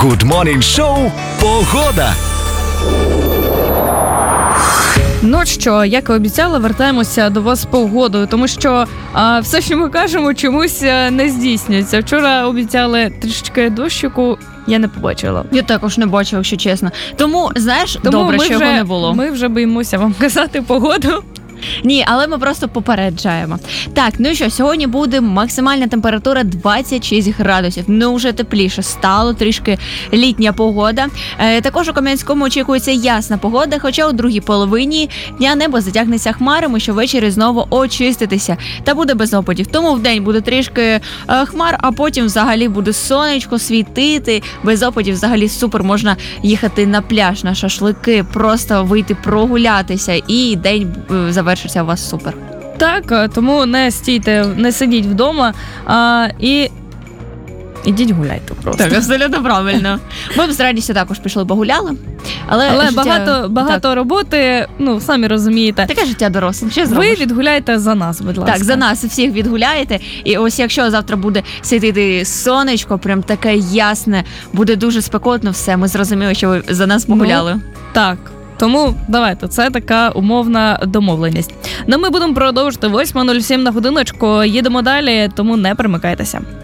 Good Morning Show «Погода». Ну що, як і обіцяла, вертаємося до вас з погодою, тому що все, що ми кажемо, чомусь не здійснюється. Вчора обіцяли трішечки дощику, я не побачила. Я також не бачила, якщо чесно. Тому, знаєш, добре, що його не було. Ми вже боїмося вам казати погоду. Ні, але ми просто попереджаємо. Так, ну і що, сьогодні буде максимальна температура 26 градусів. Ну, вже тепліше стало, трішки літня погода. Також у Кам'янському очікується ясна погода, хоча у другій половині дня небо затягнеться хмарами, що ввечері знову очиститися. Та буде без опадів. Тому вдень буде трішки хмар, а потім взагалі буде сонечко світити. Без опадів взагалі супер, можна їхати на пляж, на шашлики, просто вийти прогулятися і день завершився у вас супер. Так, тому не стійте, не сидіть вдома і ідіть гуляйте просто. Так, абсолютно правильно. Ми б з радістю також пішли погуляли. Але життя... багато роботи, ну, самі розумієте. Таке життя доросле. Що зробиш? Ви відгуляйте за нас, будь ласка. Так, за нас всіх відгуляєте. І ось якщо завтра буде світити сонечко, прям таке ясне, буде дуже спекотно все, ми зрозуміли, що ви за нас погуляли. Так. Тому давайте, це така умовна домовленість. Ну, ми будемо продовжувати 8:07 на годиночку. Їдемо далі, тому не перемикайтеся.